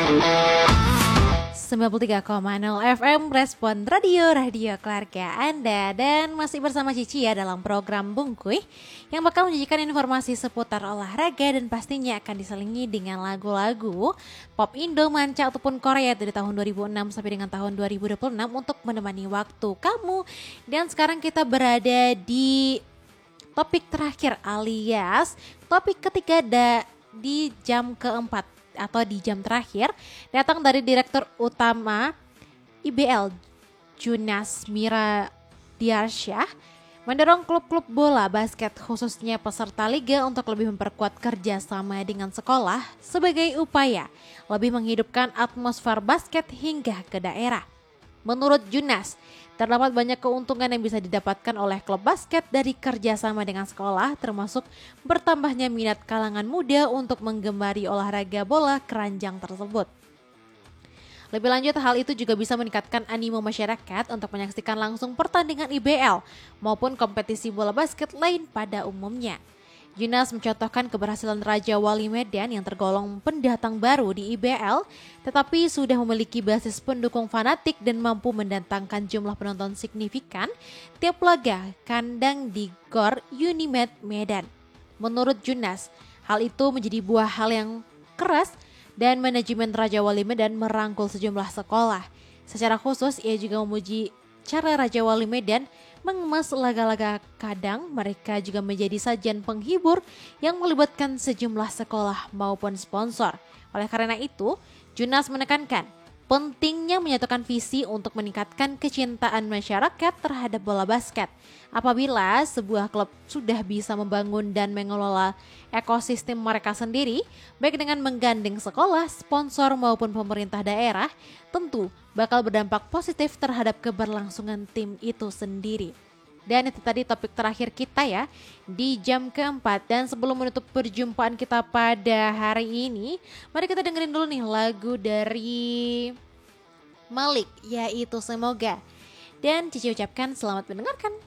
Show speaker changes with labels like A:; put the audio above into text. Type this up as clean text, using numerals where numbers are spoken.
A: 93,0 FM Respon Radio keluarga Anda. Dan masih bersama Cici ya dalam program Bungkuy yang bakal menyajikan informasi seputar olahraga dan pastinya akan diselingi dengan lagu-lagu pop Indo, manca ataupun Korea dari tahun 2006 sampai dengan tahun 2026 untuk menemani waktu kamu. Dan sekarang kita berada di topik terakhir alias topik ketiga di jam keempat atau di jam terakhir, datang dari Direktur Utama IBL Junas Miradiarsyah mendorong klub-klub bola basket khususnya peserta liga untuk lebih memperkuat kerjasama dengan sekolah sebagai upaya lebih menghidupkan atmosfer basket hingga ke daerah. Menurut Junas, terdapat banyak keuntungan yang bisa didapatkan oleh klub basket dari kerjasama dengan sekolah, termasuk bertambahnya minat kalangan muda untuk menggemari olahraga bola keranjang tersebut. Lebih lanjut, hal itu juga bisa meningkatkan animo masyarakat untuk menyaksikan langsung pertandingan IBL maupun kompetisi bola basket lain pada umumnya. Junas mencontohkan keberhasilan Raja Wali Medan yang tergolong pendatang baru di IBL, tetapi sudah memiliki basis pendukung fanatik dan mampu mendatangkan jumlah penonton signifikan tiap laga kandang di Gor Unimed Medan. Menurut Junas, hal itu menjadi buah hal yang keras dan manajemen Raja Wali Medan merangkul sejumlah sekolah. Secara khusus, ia juga memuji cara Raja Wali Medan mengemas laga-laga kadang mereka juga menjadi sajian penghibur yang melibatkan sejumlah sekolah maupun sponsor. Oleh karena itu, Junas menekankan pentingnya menyatukan visi untuk meningkatkan kecintaan masyarakat terhadap bola basket. Apabila sebuah klub sudah bisa membangun dan mengelola ekosistem mereka sendiri, baik dengan menggandeng sekolah, sponsor maupun pemerintah daerah, tentu bakal berdampak positif terhadap keberlangsungan tim itu sendiri. Dan itu tadi topik terakhir kita ya di jam keempat. Dan sebelum menutup perjumpaan kita pada hari ini, mari kita dengerin dulu nih lagu dari Malik, yaitu Semoga. Dan Cici ucapkan selamat mendengarkan.